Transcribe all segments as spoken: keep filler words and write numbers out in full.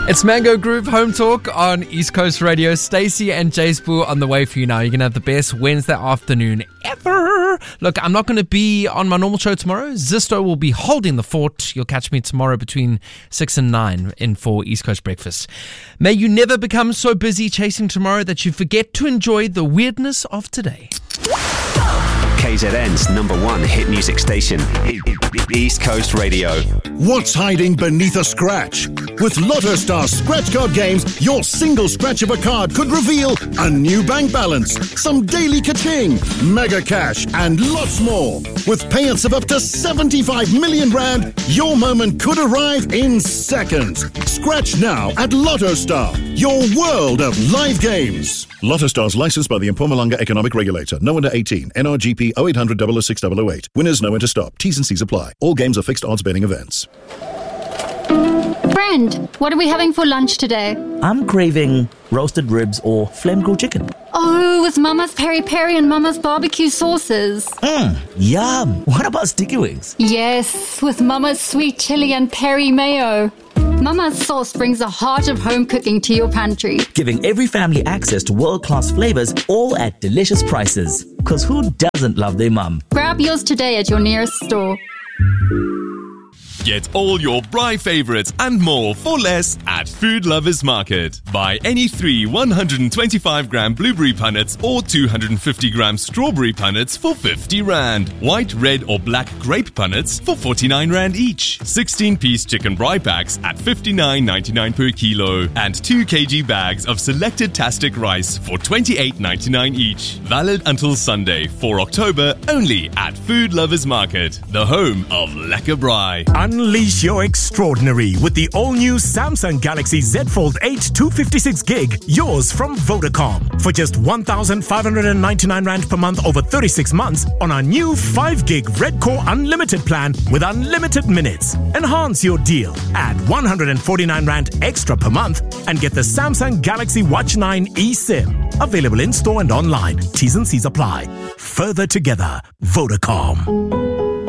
It's Mango Groove Home Talk on East Coast Radio. Stacey and Jace Boo on the way for you now. You're going to have the best Wednesday afternoon ever. Look, I'm not going to be on my normal show tomorrow. Zisto will be holding the fort. You'll catch me tomorrow between six and nine in for East Coast Breakfast. May you never become so busy chasing tomorrow that you forget to enjoy the weirdness of today. K Z N's number one hit music station, East Coast Radio. What's hiding beneath a scratch? With Lotto Star Scratch Card games, your single scratch of a card could reveal a new bank balance, some daily ka-ching, mega cash, and lots more. With payouts of up to seventy-five million rand, your moment could arrive in seconds. Scratch now at Lotto Star, your world of live games. Lotto Star's licensed by the Mpumalanga Economic Regulator. No under eighteen. N R G P oh eight hundred, double oh six, double oh eight. Winners know when to stop. T's and C's apply. All games are fixed odds betting events. Friend, what are we having for lunch today? I'm craving roasted ribs or flame grilled chicken. Oh, with Mama's peri peri and Mama's barbecue sauces. Mmm, yum. What about sticky wings? Yes, with Mama's sweet chili and peri mayo. Mama's sauce brings the heart of home cooking to your pantry. Giving every family access to world-class flavors, all at delicious prices. Because who doesn't love their mum? Grab yours today at your nearest store. Get all your Braai favorites and more for less at Food Lovers Market. Buy any three one hundred twenty-five gram blueberry punnets or two hundred fifty gram strawberry punnets for fifty rand. White, red or black grape punnets for forty-nine rand each. sixteen piece chicken braai packs at fifty-nine ninety-nine per kilo. And two kilogram bags of selected Tastic rice for twenty-eight ninety-nine each. Valid until Sunday, the fourth of October, only at Food Lovers Market, the home of lekker braai. Unleash your extraordinary with the all-new Samsung Galaxy Z Fold eight two fifty-six gig, yours from Vodacom. For just one thousand five hundred ninety-nine rand per month over thirty-six months on our new five gig Red Core Unlimited plan with unlimited minutes. Enhance your deal. Add one hundred forty-nine rand extra per month and get the Samsung Galaxy Watch nine eSIM. Available in store and online. T's and C's apply. Further together, Vodacom.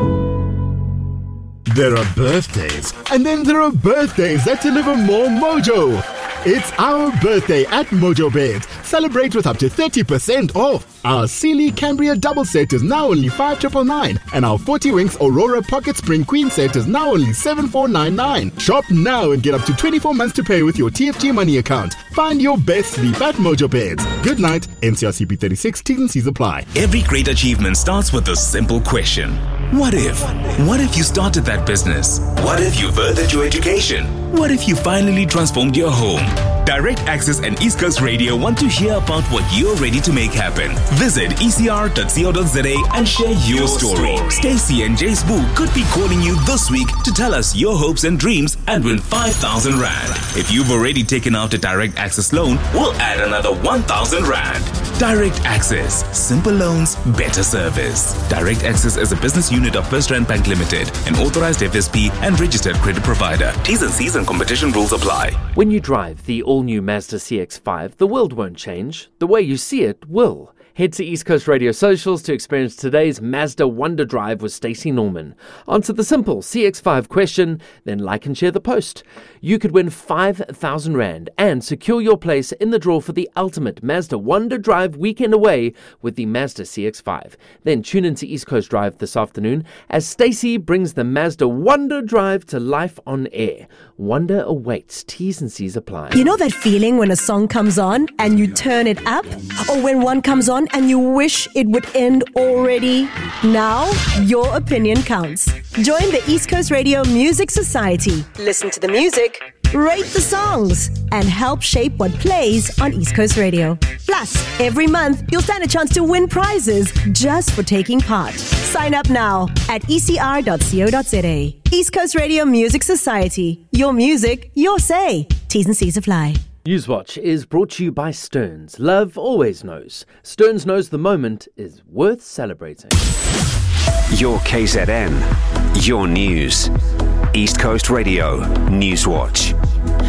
There are birthdays, and then there are birthdays that deliver more mojo. It's our birthday at Mojo Beds. Celebrate with up to thirty percent off. Our Sealy Cambria double set is now only five thousand nine hundred ninety-nine, and our forty Winks Aurora Pocket Spring Queen set is now only seven thousand four hundred ninety-nine. Shop now and get up to twenty-four months to pay with your T F G money account. Find your best sleep at Mojo Beds. Good night. N C R C P thirty-six, T's and C's apply. Every great achievement starts with a simple question. What if? What if you started that business? What if you furthered your education? What if you finally transformed your home? Direct Access and East Coast Radio want to hear about what you're ready to make happen. Visit e c r dot co dot z a and share your, your story. story. Stacey and Jace Boo could be calling you this week to tell us your hopes and dreams and win five thousand rand. If you've already taken out a Direct Access loan, we'll add another one thousand rand. Direct Access. Simple loans, better service. Direct Access is a business unit of First Rand Bank Limited, an authorized F S P and registered credit provider. T's and C's and competition rules apply. When you drive the all-new Mazda C X five, the world won't change. The way you see it will. Head to East Coast Radio Socials to experience today's Mazda Wonder Drive with Stacey Norman. Answer the simple C X five question, then like and share the post. You could win five thousand rand and secure your place in the draw for the ultimate Mazda Wonder Drive weekend away with the Mazda C X five. Then tune into East Coast Drive this afternoon as Stacey brings the Mazda Wonder Drive to life on air. Wonder awaits. T's and C's apply. You know that feeling when a song comes on and you turn it up? Or when one comes on and you wish it would end already? Now, your opinion counts. Join the East Coast Radio Music Society. Listen to the music, rate the songs, and help shape what plays on East Coast Radio. Plus, every month, you'll stand a chance to win prizes just for taking part. Sign up now at e c r dot co dot z a. East Coast Radio Music Society. Your music, your say. T's and C's apply. Newswatch is brought to you by Stearns. Love always knows. Stearns knows the moment is worth celebrating. Your K Z N, your news. East Coast Radio Newswatch.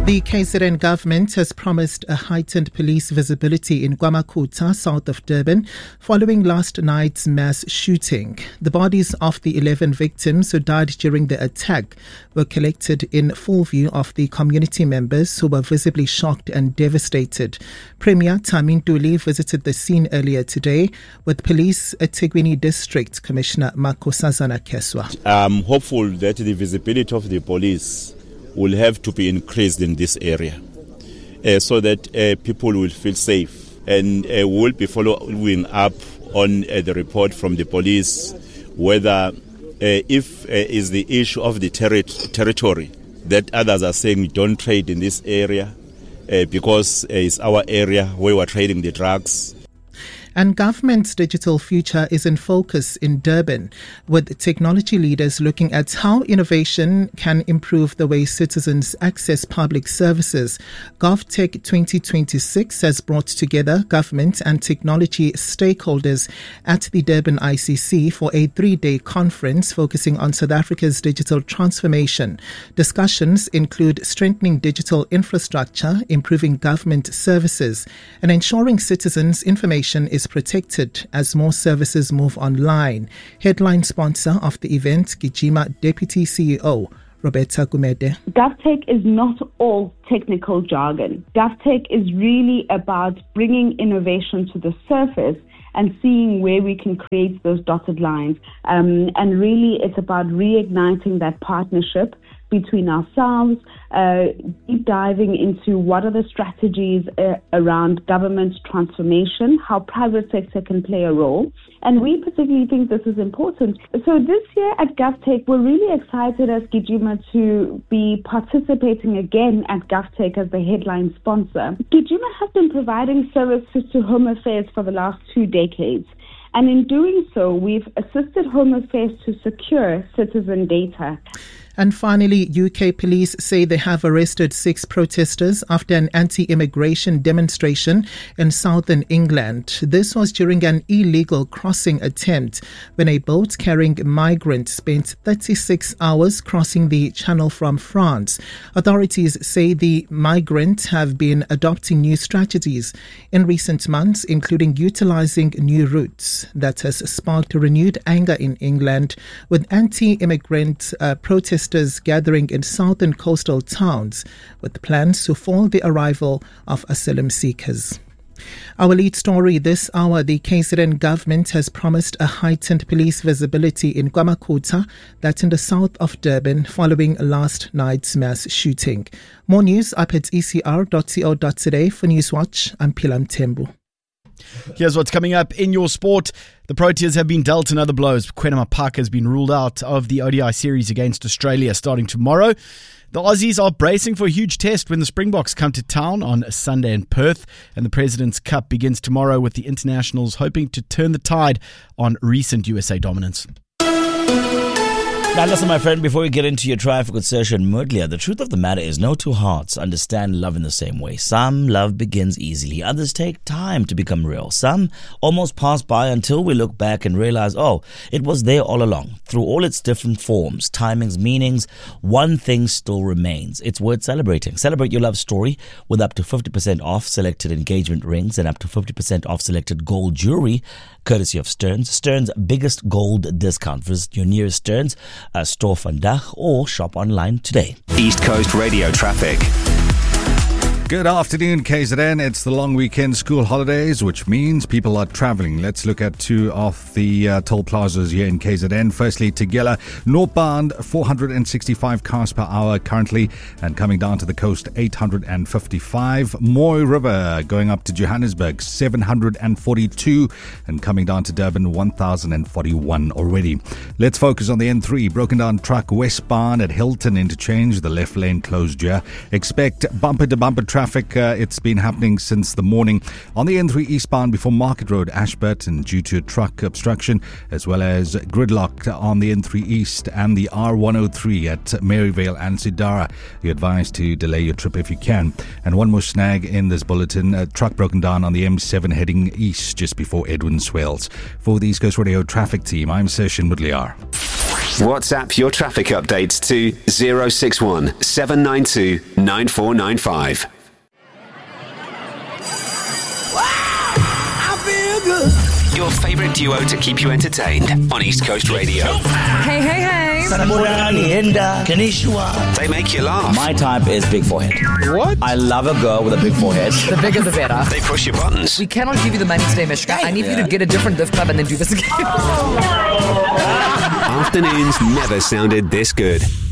The K Z N government has promised a heightened police visibility in KwaMakhutha, south of Durban, following last night's mass shooting. The bodies of the eleven victims who died during the attack were collected in full view of the community members who were visibly shocked and devastated. Premier Tami Ntuli visited the scene earlier today with Police eThekwini District Commissioner Makosazana Keswa. I'm hopeful that the visibility of the police will have to be increased in this area uh, so that uh, people will feel safe, and uh, we will be following up on uh, the report from the police whether uh, if uh, is the issue of the terri- territory that others are saying we don't trade in this area uh, because uh, it's our area where we're trading the drugs. And government's digital future is in focus in Durban, with technology leaders looking at how innovation can improve the way citizens access public services. GovTech twenty twenty-six has brought together government and technology stakeholders at the Durban I C C for a three-day conference focusing on South Africa's digital transformation. Discussions include strengthening digital infrastructure, improving government services, and ensuring citizens' information is protected as more services move online. Headline sponsor of the event, Gijima Deputy C E O, Roberta Gumede. GovTech is not all technical jargon. GovTech is really about bringing innovation to the surface and seeing where we can create those dotted lines. Um, and really, it's about reigniting that partnership between ourselves, uh, deep diving into what are the strategies uh, around government transformation, how private sector can play a role. And we particularly think this is important. So this year at GovTech, we're really excited as Gijima to be participating again at GovTech as the headline sponsor. Gijima has been providing services to Home Affairs for the last two decades. And in doing so, we've assisted Home Affairs to secure citizen data. And finally, U K police say they have arrested six protesters after an anti-immigration demonstration in southern England. This was during an illegal crossing attempt when a boat carrying migrants spent thirty-six hours crossing the channel from France. Authorities say the migrants have been adopting new strategies in recent months, including utilizing new routes. That has sparked renewed anger in England, with anti-immigrant uh, protesters gathering in southern coastal towns with plans to foil the arrival of asylum seekers. Our lead story this hour, the K Z N government has promised a heightened police visibility in KwaMakhutha, that's in the south of Durban, following last night's mass shooting. More news up at e c r dot co dot za. For Newswatch, I'm Pilam Tembu. Here's what's coming up in your sport. The Proteas have been dealt another blows. Quentin Parker has been ruled out of the O D I series against Australia starting tomorrow. The Aussies are bracing for a huge test when the Springboks come to town on Sunday in Perth. And the President's Cup begins tomorrow with the internationals hoping to turn the tide on recent U S A dominance. Now listen, my friend, before we get into your try for good session, Mudlia, the truth of the matter is no two hearts understand love in the same way. Some love begins easily, others take time to become real. Some almost pass by until we look back and realize, oh, it was there all along. Through all its different forms, timings, meanings, one thing still remains. It's worth celebrating. Celebrate your love story with up to fifty percent off selected engagement rings and up to fifty percent off selected gold jewelry, courtesy of Stearns. Stearns' biggest gold discount. Visit your nearest Stearns Uh, store vandag or shop online today. East Coast Radio traffic. Good afternoon, K Z N. It's the long weekend school holidays, which means people are traveling. Let's look at two of the uh, toll plazas here in K Z N. Firstly, Tegela, northbound, four hundred sixty-five cars per hour currently, and coming down to the coast, eight hundred fifty-five. Moy River, going up to Johannesburg, seven hundred forty-two, and coming down to Durban, one thousand forty-one already. Let's focus on the N three. Broken down truck westbound at Hilton Interchange, the left lane closed here. Expect bumper-to-bumper traffic. Traffic, uh, it's been happening since the morning on the N three eastbound before Market Road, Ashburton, due to truck obstruction, as well as gridlock on the N three East and the R one oh three at Maryvale and Sidara. You're advised to delay your trip if you can. And one more snag in this bulletin, a truck broken down on the M seven heading east just before Edwin Swales. For the East Coast Radio traffic team, I'm Session Mudliar. WhatsApp your traffic updates to zero six one seven nine two nine four nine five. Your favourite duo to keep you entertained on East Coast Radio. Hey, hey, hey. They make you laugh. My type is big forehead. What? I love a girl with a big forehead. The bigger the better. They push your buttons. We cannot give you the money today, Mishka. I need Yeah. you to get a different lift club and then do this again. Afternoons never sounded this good.